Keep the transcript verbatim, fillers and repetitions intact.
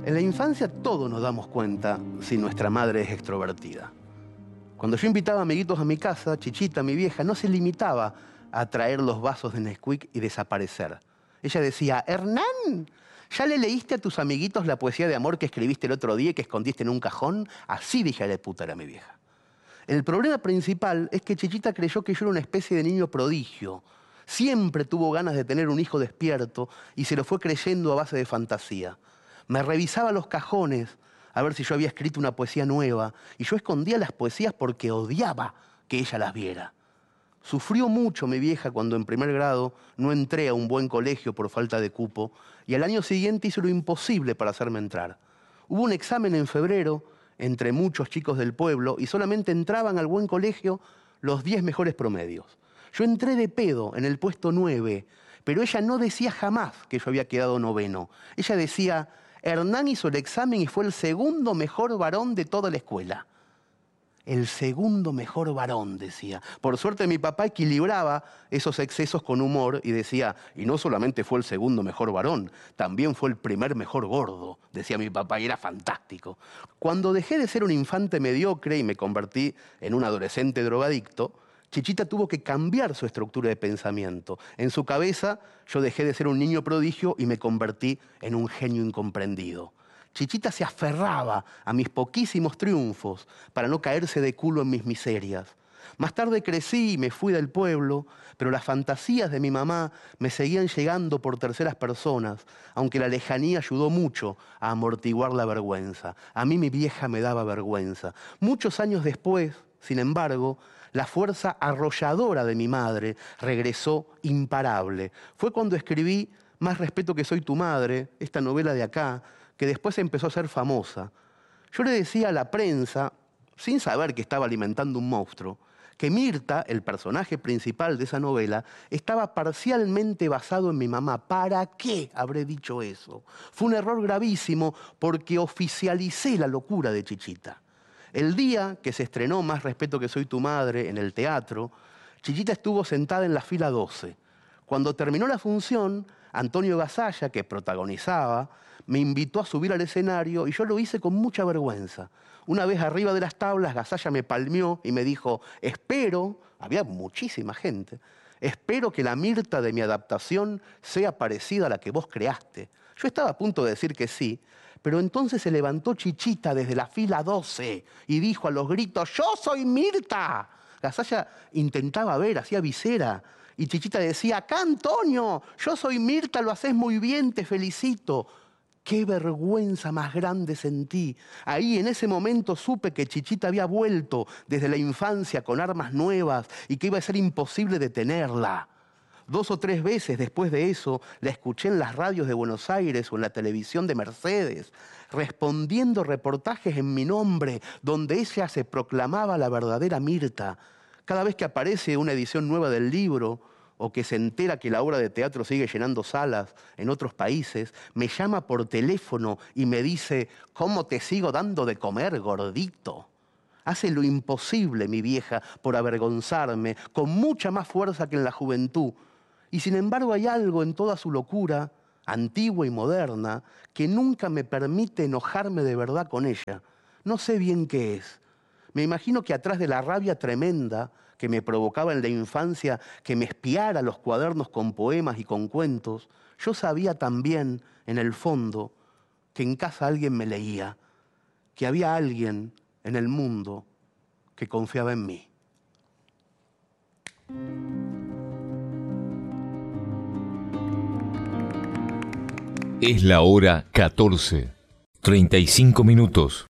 En la infancia todos nos damos cuenta si nuestra madre es extrovertida. Cuando yo invitaba amiguitos a mi casa, Chichita, mi vieja, no se limitaba a traer los vasos de Nesquik y desaparecer. Ella decía: Hernán, ¿ya le leíste a tus amiguitos la poesía de amor que escribiste el otro día y que escondiste en un cajón? Así de hija de puta era mi vieja. El problema principal es que Chichita creyó que yo era una especie de niño prodigio. Siempre tuvo ganas de tener un hijo despierto y se lo fue creyendo a base de fantasía. Me revisaba los cajones a ver si yo había escrito una poesía nueva y yo escondía las poesías porque odiaba que ella las viera. Sufrió mucho mi vieja cuando en primer grado no entré a un buen colegio por falta de cupo y al año siguiente hizo lo imposible para hacerme entrar. Hubo un examen en febrero entre muchos chicos del pueblo y solamente entraban al buen colegio los diez mejores promedios. Yo entré de pedo en el puesto nueve, pero ella no decía jamás que yo había quedado noveno. Ella decía: Hernán hizo el examen y fue el segundo mejor varón de toda la escuela. El segundo mejor varón, decía. Por suerte mi papá equilibraba esos excesos con humor y decía: y no solamente fue el segundo mejor varón, también fue el primer mejor gordo, decía mi papá, y era fantástico. Cuando dejé de ser un infante mediocre y me convertí en un adolescente drogadicto, Chichita tuvo que cambiar su estructura de pensamiento. En su cabeza, yo dejé de ser un niño prodigio y me convertí en un genio incomprendido. Chichita se aferraba a mis poquísimos triunfos para no caerse de culo en mis miserias. Más tarde crecí y me fui del pueblo, pero las fantasías de mi mamá me seguían llegando por terceras personas, aunque la lejanía ayudó mucho a amortiguar la vergüenza. A mí mi vieja me daba vergüenza. Muchos años después, sin embargo, la fuerza arrolladora de mi madre regresó imparable. Fue cuando escribí Más respeto que soy tu madre, esta novela de acá, que después empezó a ser famosa. Yo le decía a la prensa, sin saber que estaba alimentando un monstruo, que Mirta, el personaje principal de esa novela, estaba parcialmente basado en mi mamá. ¿Para qué habré dicho eso? Fue un error gravísimo porque oficialicé la locura de Chichita. El día que se estrenó Más respeto que soy tu madre en el teatro, Chichita estuvo sentada en la fila doce. Cuando terminó la función, Antonio Gasalla, que protagonizaba, me invitó a subir al escenario y yo lo hice con mucha vergüenza. Una vez arriba de las tablas, Gasalla me palmeó y me dijo: espero, había muchísima gente, espero que la Mirta de mi adaptación sea parecida a la que vos creaste. Yo estaba a punto de decir que sí, pero entonces se levantó Chichita desde la fila doce y dijo a los gritos: ¡yo soy Mirta! Gasalla intentaba ver, hacía visera. Y Chichita decía: acá, Antonio, yo soy Mirta, lo haces muy bien, te felicito. ¡Qué vergüenza más grande sentí! Ahí, en ese momento, supe que Chichita había vuelto desde la infancia con armas nuevas y que iba a ser imposible detenerla. Dos o tres veces después de eso, la escuché en las radios de Buenos Aires o en la televisión de Mercedes, respondiendo reportajes en mi nombre, donde ella se proclamaba la verdadera Mirta. Cada vez que aparece una edición nueva del libro, o que se entera que la obra de teatro sigue llenando salas en otros países, me llama por teléfono y me dice: ¿cómo te sigo dando de comer, gordito? Hace lo imposible, mi vieja, por avergonzarme, con mucha más fuerza que en la juventud. Y sin embargo hay algo en toda su locura, antigua y moderna, que nunca me permite enojarme de verdad con ella. No sé bien qué es. Me imagino que atrás de la rabia tremenda que me provocaba en la infancia que me espiara los cuadernos con poemas y con cuentos, yo sabía también, en el fondo, que en casa alguien me leía, que había alguien en el mundo que confiaba en mí. Es la hora catorce, treinta y cinco minutos.